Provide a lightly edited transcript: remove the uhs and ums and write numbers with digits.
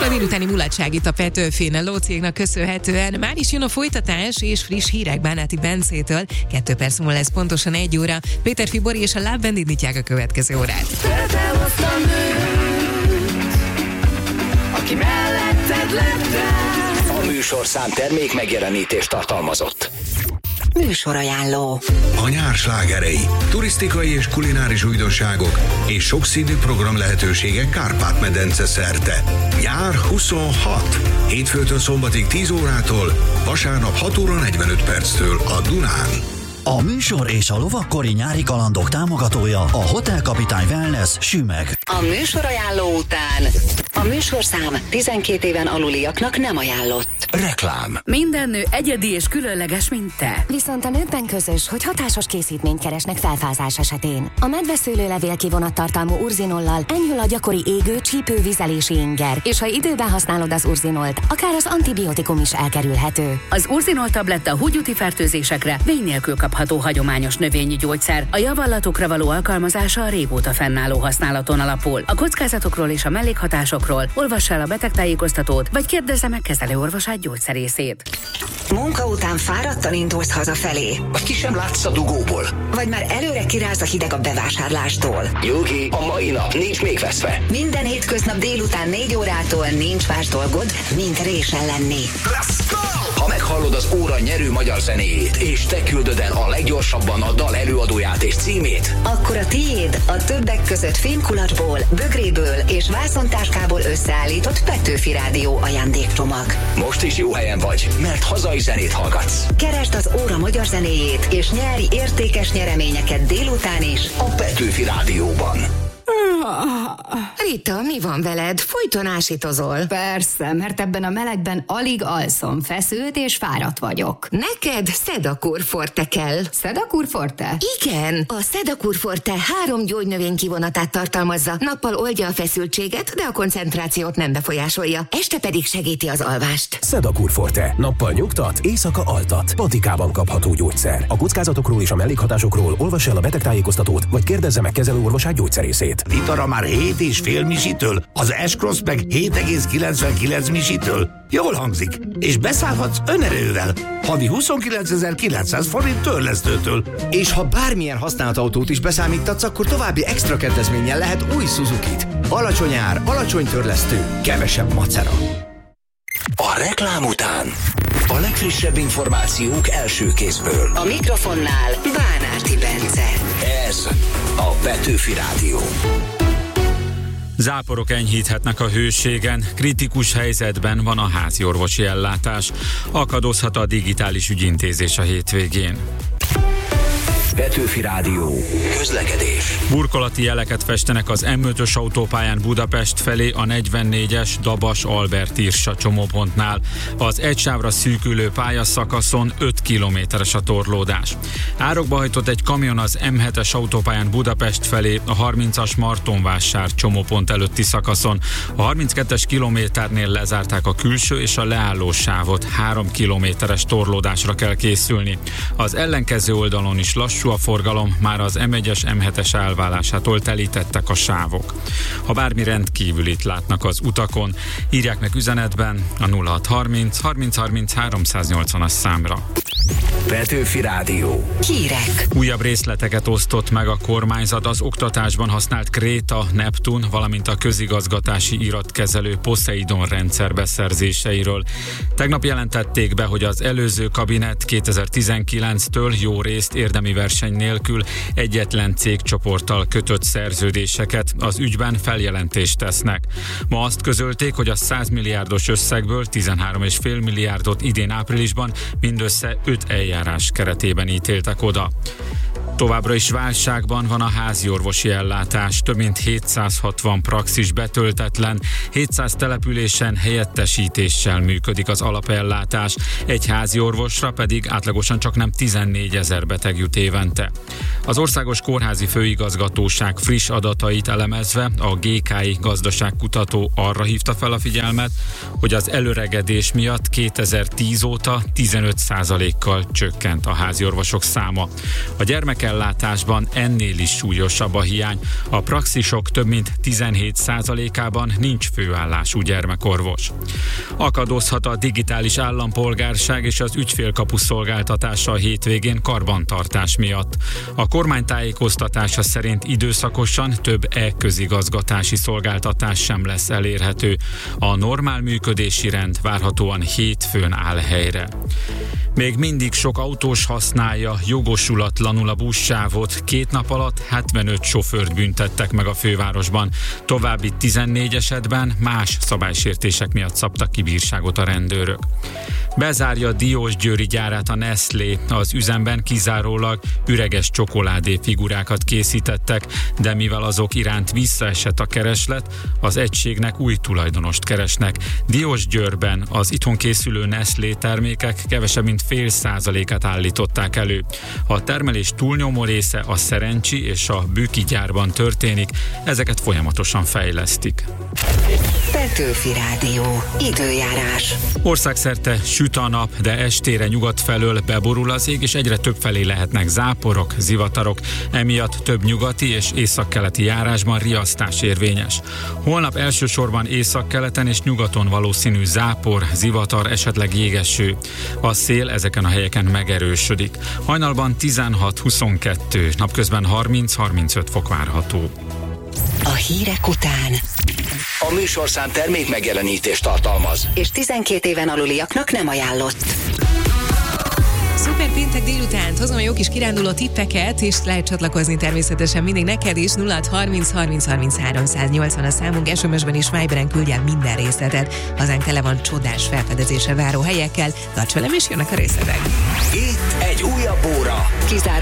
A délutáni mulatság itt a Petőfin Lóciégnak köszönhetően. Már is jön a folytatás és friss hírek Bánáti Bencétől. 2 perc múlva lesz pontosan 1 óra. Péter Fibori és a Love Band indítják a következő órát. Aki melletted lett. A műsorszám termék megjelenítést tartalmazott. Műsorajánló. A nyár slágerei, turisztikai és kulináris újdonságok és sokszínű program lehetőségek Kárpát-medence szerte. Nyár 26. Hétfőtől szombatig 10 órától, vasárnap 6 óra 45 perctől a Dunán. A műsor és a lovakkori nyári kalandok támogatója a Hotel Kapitány Wellness Sümeg. A műsorajánló után a műsorszám 12 éven aluliaknak nem ajánlott. Reklám. Minden nő egyedi és különleges, mint te. Viszont a nőkben közös, hogy hatásos készítményt keresnek felfázás esetén. A medveszőlőlevél kivonattartalmú urzinollal enyhül a gyakori égő, csípő, vizelési inger, és ha időben használod az urzinolt, akár az antibiotikum is elkerülhető. Az urzinol tabletta húgyúti fertőzésekre vény nélkül kapható hagyományos növényi gyógyszer. A javallatokra való alkalmazása a régóta fennálló használaton alapul. A kockázatokról és a mellékhatásokról olvass el a betegtájékoztatót, vagy kérdezze meg kezelőorvosát gyógyszerészét. Munka után fáradtan indulsz hazafelé. Vagy ki sem látsz a dugóból. Vagy már előre kiráz a hideg a bevásárlástól. Nyugi, a mai nap nincs még veszve. Minden hétköznap délután 4 órától nincs más dolgod, mint résen lenni. Let's go! Ha meghallod az óra nyerő magyar zenéjét, és te küldöd el a leggyorsabban a dal előadóját és címét, akkor a tiéd a többek között fémkulacsból, bögréből és vászontáskából összeállított Petőfi Rádió ajándékcsomag. Most is jó helyen vagy, mert hazai zenét hallgatsz. Keresd az óra magyar zenéjét, és nyári értékes nyereményeket délután is a Petőfi Rádióban. Rita, mi van veled? Folyton ásítozol. Persze, mert ebben a melegben alig alszom, feszült és fáradt vagyok. Neked Sedakur Forte kell. Sedakur Forte? Igen, a Sedakur Forte 3 gyógynövény kivonatát tartalmazza. Nappal oldja a feszültséget, de a koncentrációt nem befolyásolja. Este pedig segíti az alvást. Sedakur Forte. Nappal nyugtat, éjszaka altat. Patikában kapható gyógyszer. A kockázatokról és a mellékhatásokról olvass el a betegtájékoztatót, vagy kérdezze meg kezelőorvosát gyógyszerészét. Litara már 7,5 misitől, az S-Cross meg 7,99 misitől. Jól hangzik, és beszállhatsz önerővel. Havi 29.900 forint törlesztőtől. És ha bármilyen használt autót is beszámítatsz, akkor további extra kedvezménnyel lehet új Suzukit. Alacsony ár, alacsony törlesztő, kevesebb macera. A reklám után a legfrissebb információk első kézből. A mikrofonnál Bánáti Bence. Ez a Petőfi Rádió. Záporok enyhíthetnek a hőségen, kritikus helyzetben van a háziorvosi ellátás. Akadozhat a digitális ügyintézés a hétvégén. Petőfi Rádió. Közlekedés. Burkolati jeleket festenek az M5-ös autópályán Budapest felé a 44-es Dabas-Albert-Irsa csomópontnál. Az egy sávra szűkülő pályaszakaszon 5 kilométeres a torlódás. Árokba hajtott egy kamion az M7-es autópályán Budapest felé a 30-as Martonvásár csomópont előtti szakaszon. A 32-es kilométernél lezárták a külső és a leálló sávot. 3 kilométeres torlódásra kell készülni. Az ellenkező oldalon is lassú a forgalom, már az M1-es, M7-es elválásától telítettek a sávok. Ha bármi rendkívülit látnak az utakon, írják meg üzenetben a 0630 30 30 380-as számra. Petőfi Rádió. Hírek. Újabb részleteket osztott meg a kormányzat az oktatásban használt Kréta, Neptun, valamint a közigazgatási iratkezelő Poseidon rendszer beszerzéseiről. Tegnap jelentették be, hogy az előző kabinet 2019-től jó részt érdemi verseny nélkül egyetlen cégcsoporttal kötött szerződéseket, az ügyben feljelentést tesznek. Ma azt közölték, hogy a 100 milliárdos összegből 13,5 milliárdot idén áprilisban mindössze 5 eljárás keretében ítéltek oda. Továbbra is válságban van a háziorvosi ellátás, több mint 760 praxis betöltetlen, 700 településen helyettesítéssel működik az alapellátás, egy háziorvosra pedig átlagosan csak nem 14 000 beteg jut évente. Az Országos Kórházi Főigazgatóság friss adatait elemezve a GKI gazdaságkutató arra hívta fel a figyelmet, hogy az előregedés miatt 2010 óta 15%-kal csökkent a háziorvosok száma. A gyermekellátásban ennél is súlyosabb a hiány. A praxisok több mint 17%-ában nincs főállású gyermekorvos. Akadozhat a digitális állampolgárság és az ügyfélkapu szolgáltatása a hétvégén karbantartás miatt. A kormány tájékoztatása szerint időszakosan több e-közigazgatási szolgáltatás sem lesz elérhető. A normál működési rend várhatóan hétfőn áll helyre. Még mindig sok autós használja jogosulatlanul a buszsávot. 2 nap alatt 75 sofőrt büntettek meg a fővárosban. További 14 esetben más szabálysértések miatt szabtak ki bírságot a rendőrök. Bezárja Diósgyőri gyárát a Nestlé. Az üzemben kizárólag üreges csokoládé figurákat készítettek, de mivel azok iránt visszaesett a kereslet, az egységnek új tulajdonost keresnek. Diósgyőrben az itthon készülő Nestlé termékek kevesebb mint 0,5%-át állították elő. A termelés túlnyomó része a Szerencsi és a Büki gyárban történik, ezeket folyamatosan fejlesztik. Petőfi Rádió. Időjárás. Országszerte süt a nap, de estére nyugat felől beborul az ég, és egyre több felé lehetnek záporok, zivatarok. Emiatt több nyugati és északkeleti járásban riasztás érvényes. Holnap elsősorban északkeleten és nyugaton valószínű zápor, zivatar, esetleg jégeső. A szél ezeken a helyeken megerősödik. Hajnalban 16-22, napközben 30-35 fok várható. A hírek után A műsorszám termék megjelenítést tartalmaz, és 12 éven aluliaknak nem ajánlott. Szuper péntek délután hozom a jó kis kiránduló tippeket, és lehet csatlakozni természetesen mindig neked is. 0630 30 33 180 a számunk, SMS-ben és Viberen küldj el minden részletet. Hazánk tele van csodás felfedezésre váró helyekkel. Tarts velem, és jönnek a részletek. Itt egy újabb óra.